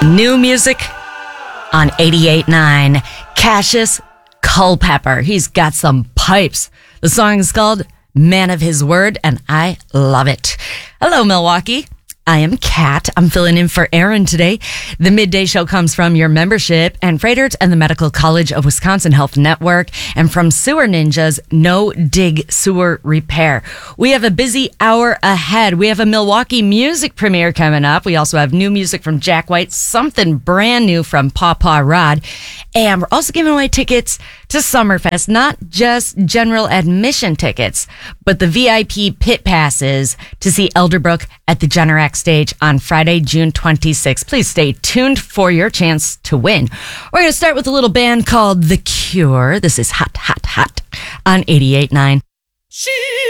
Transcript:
New music on 88.9. Cassius Culpepper. He's got some pipes. The song is called Man of His Word, and I love it. Hello, Milwaukee. I am Kat. I'm filling in for Aaron today. The Midday Show comes from your membership and Freighter's and the Medical College of Wisconsin Health Network and from Sewer Ninjas No Dig Sewer Repair. We have a busy hour ahead. We have a Milwaukee music premiere coming up. We also have new music from Jack White, something brand new from Paw Paw Rod. And we're also giving away tickets to Summerfest, not just general admission tickets, but the VIP pit passes to see Elderbrook at the Generac stage on Friday, June 26th. Please stay tuned for your chance to win. We're going to start with a little band called The Cure. This is Hot, Hot, Hot on 88.9.